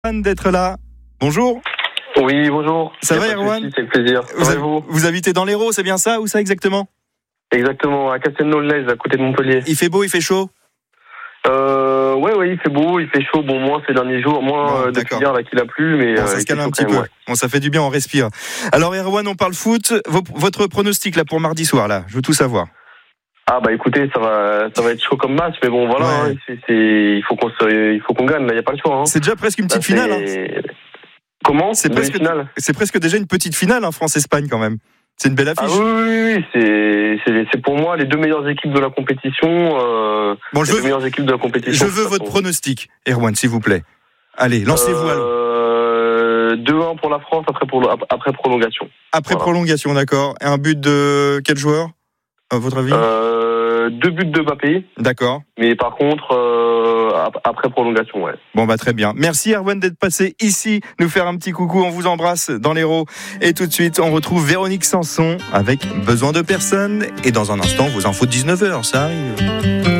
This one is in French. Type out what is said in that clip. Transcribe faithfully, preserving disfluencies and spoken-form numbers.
D'être là. Bonjour. Oui, bonjour. Ça va, Erwan ? C'est le plaisir. Vous, avez, vous, vous habitez dans l'Hérault, c'est bien ça ? Où ça exactement ? Exactement, à Castelnau-le-Lez, à côté de Montpellier. Il fait beau, il fait chaud ? Euh, ouais, ouais, il fait beau, il fait chaud. Bon, moins ces derniers jours, moins bon, euh, depuis hier là qu'il a plu, mais bon, euh, ça se calme un petit même, peu. Ouais. Bon, ça fait du bien, on respire. Alors, Erwan, on parle foot. Vos, votre pronostic là pour mardi soir, là, je veux tout savoir. Ah bah écoutez, ça va, ça va être chaud comme match, mais bon, voilà, ouais. hein, c'est, c'est, il faut qu'on, se, il faut qu'on gagne. Là, il y a pas le choix. Hein. C'est déjà presque une petite là, finale. Hein. Comment ? C'est presque, finale c'est presque déjà une petite finale, hein, France-Espagne quand même. C'est une belle affiche. Ah oui, oui, oui, c'est, c'est, c'est pour moi les deux meilleures équipes de la compétition. Euh, bon, je les veux, deux meilleures équipes de la compétition. Je veux votre pronostic, Erwan, s'il vous plaît. Allez, lancez-vous euh, à l'eau. deux un pour la France après, pour, après prolongation. Après voilà. prolongation, d'accord. Et un but de quel joueur, à votre avis ? euh, Deux buts de Mbappé. D'accord. Mais par contre, euh, après prolongation, ouais. Bon, bah très bien. Merci, Erwan, d'être passé ici, nous faire un petit coucou. On vous embrasse dans l'Hérault. Et tout de suite, on retrouve Véronique Sanson avec Besoin de personne. Et dans un instant, vos infos de dix-neuf heures, ça arrive.